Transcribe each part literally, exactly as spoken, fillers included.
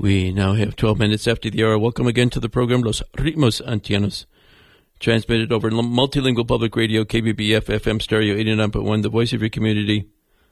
We now have twelve minutes after the hour. Welcome again to the program, Los Ritmos Antianos, transmitted over multilingual public radio, K B B F F M stereo eighty-nine point one, the voice of your community,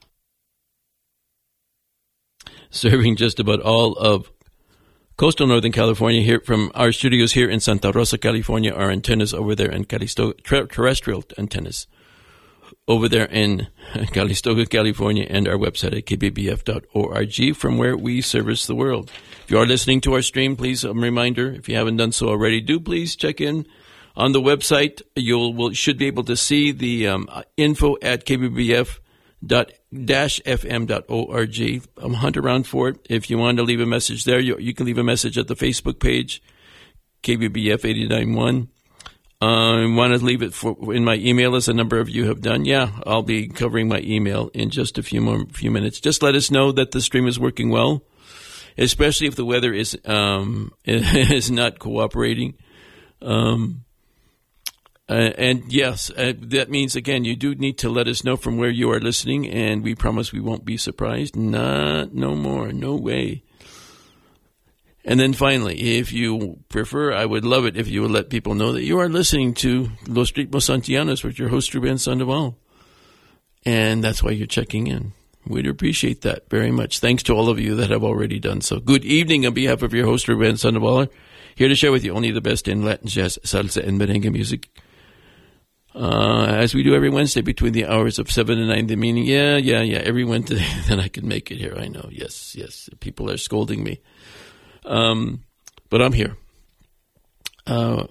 serving just about all of coastal Northern California. Here from our studios here in Santa Rosa, California, our antennas over there in Calistoga, terrestrial antennas over there in Calistoga, California, and our website at k b b f dot org, from where we service the world. If you are listening to our stream, please, a reminder, if you haven't done so already, do please check in on the website. You will should be able to see the um, info at k b b f dot f m dot org. Um, hunt around for it. If you want to leave a message there, you, you can leave a message at the Facebook page, K B B F eighty-nine point one. I uh, want to leave it for, in my email, as a number of you have done. Yeah, I'll be covering my email in just a few more few minutes. Just let us know that the stream is working well, especially if the weather is um, is not cooperating. Um, uh, and yes, uh, that means, again, you do need to let us know from where you are listening, and we promise we won't be surprised. Not, no more, no way. And then finally, if you prefer, I would love it if you would let people know that you are listening to Los Ritmos Antianos with your host, Ruben Sandoval. And that's why you're checking in. We'd appreciate that very much. Thanks to all of you that have already done so. Good evening on behalf of your host, Ruben Sandoval, here to share with you only the best in Latin, jazz, salsa, and merengue music. Uh, as we do every Wednesday between the hours of seven and nine, the meaning, yeah, yeah, yeah, every Wednesday that I can make it here. I know, yes, yes, people are scolding me. Um, but I'm here. Uh,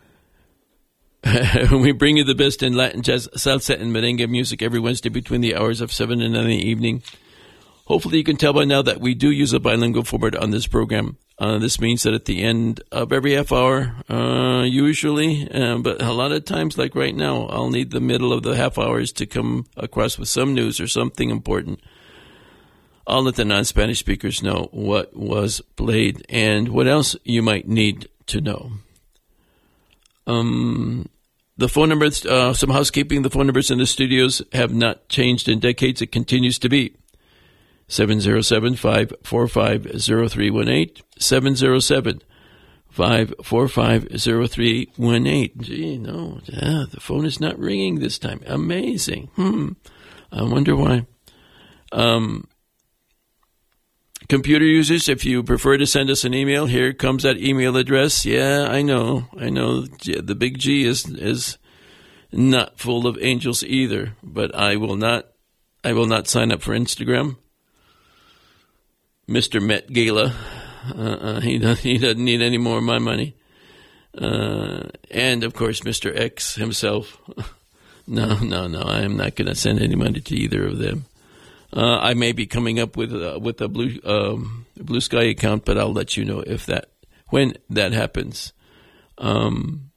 we bring you the best in Latin, jazz, salsa, and merengue music every Wednesday between the hours of seven and nine in the evening. Hopefully you can tell by now that we do use a bilingual format on this program. Uh, this means that at the end of every half hour, uh, usually, uh, but a lot of times, like right now, I'll need the middle of the half hours to come across with some news or something important. I'll let the non-Spanish speakers know what was played and what else you might need to know. Um, the phone numbers, uh, some housekeeping, the phone numbers in the studios have not changed in decades. It continues to be seven zero seven, five four five, zero three one eight, seven zero seven, five four five, zero three one eight. Gee, no, yeah, the phone is not ringing this time. Amazing. Hmm. I wonder why. Um... Computer users, if you prefer to send us an email, here comes that email address. Yeah, I know, I know. The big G is is not full of angels either. But I will not, I will not sign up for Instagram. Mister Met Gala, uh, he doesn't, he doesn't need any more of my money. Uh, and of course, Mister X himself. No, no, no. I am not going to send any money to either of them. Uh, I may be coming up with uh, with a blue um, Blue Sky account, but I'll let you know if that when that happens. Um,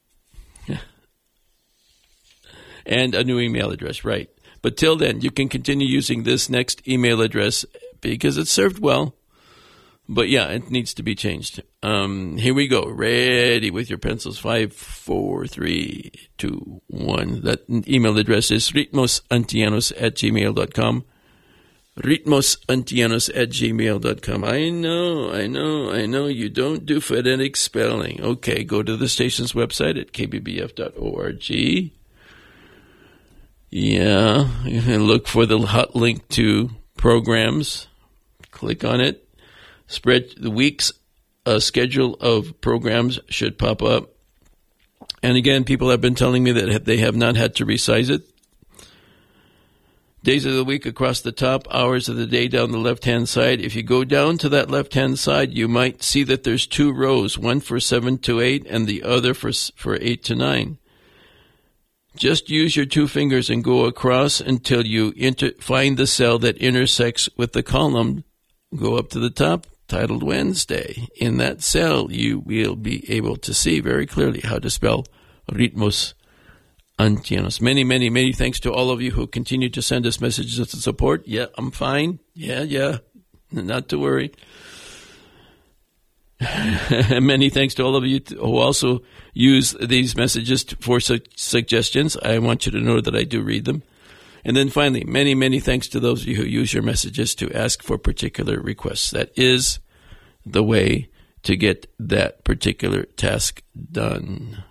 and a new email address, right? But till then, you can continue using this next email address because it served well. But yeah, it needs to be changed. Um, here we go. Ready with your pencils. Five, four, three, two, one. That email address is ritmosantianos at gmail dot com. ritmosantianos at gmail dot com. I know, I know, I know you don't do phonetic spelling. Okay, go to the station's website at k b b f dot org. Yeah, you can look for the hot link to programs. Click on it. Spread the week's uh, schedule of programs should pop up. And again, people have been telling me that they have not had to resize it. Days of the week across the top, hours of the day down the left-hand side. If you go down to that left-hand side, you might see that there's two rows, one for seven to eight and the other for for eight to nine. Just use your two fingers and go across until you inter- find the cell that intersects with the column. Go up to the top, titled Wednesday. In that cell, you will be able to see very clearly how to spell Ritmos Antianos. Many, many, many thanks to all of you who continue to send us messages of support. Yeah, I'm fine. Yeah, yeah. Not to worry. Many thanks to all of you who also use these messages for su- suggestions. I want you to know that I do read them. And then finally, many, many thanks to those of you who use your messages to ask for particular requests. That is the way to get that particular task done.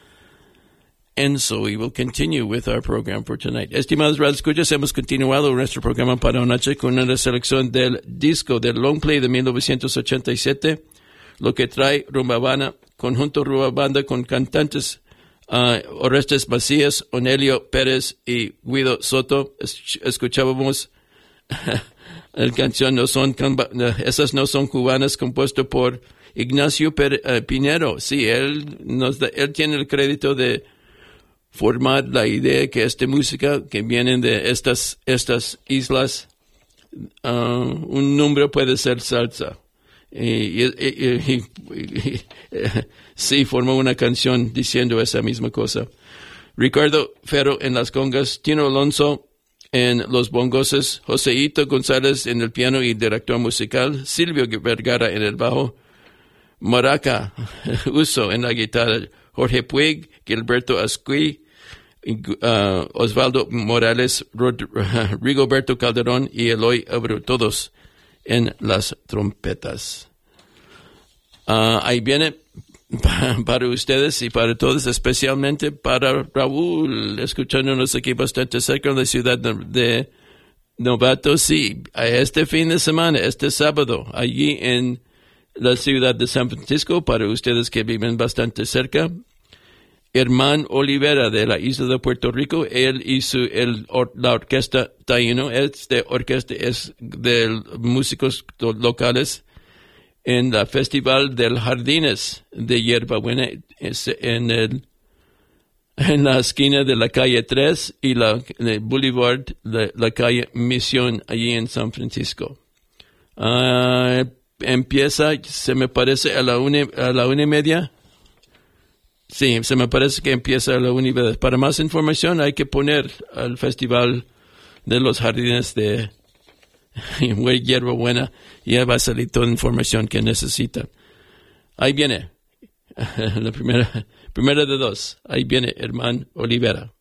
And so we will continue with our program for tonight. Estimados radioescuchas, hemos continuado nuestro programa para una noche con una selección del disco del long play de mil novecientos ochenta y siete, lo que trae Rumba Habana, conjunto Rumba Banda con cantantes uh, Orestes Macías, Onelio Pérez y Guido Soto. Es- escuchábamos la canción no son esas no son cubanas, compuesto por Ignacio Per- uh, Pinero. Sí, él nos da, él tiene el crédito de formar la idea que esta música que vienen de estas estas islas, uh, un nombre puede ser salsa. Y, y, y, y, y, sí, formó una canción diciendo esa misma cosa. Ricardo Ferro en las congas, Tino Alonso en los bongoses, Joseito González en el piano y director musical, Silvio Vergara en el bajo, Maraca Uso en la guitarra, Jorge Puig, Gilberto Asqui, uh, Osvaldo Morales, Rod- Rigoberto Calderón y Eloy Abreu, todos en las trompetas. Uh, ahí viene para ustedes y para todos, especialmente para Raúl, escuchándonos aquí bastante cerca en la ciudad de, de Novato. Sí, a este fin de semana, este sábado, allí en la ciudad de San Francisco, para ustedes que viven bastante cerca, Herman Olivera de la isla de Puerto Rico, él y su, el, or, la orquesta Taíno, este orquesta es de músicos locales, en el Festival del Jardines de Hierbabuena, en el en la esquina de la calle tres y la el Boulevard de la calle Misión, allí en San Francisco. Uh, empieza, se me parece, a la una, a la una y media. Sí, se me parece que empieza a la una y media. Para más información hay que poner al Festival de los Jardines de Hierbabuena, y ya va a salir toda la información que necesitan. Ahí viene la primera, primera de dos. Ahí viene Herman Olivera.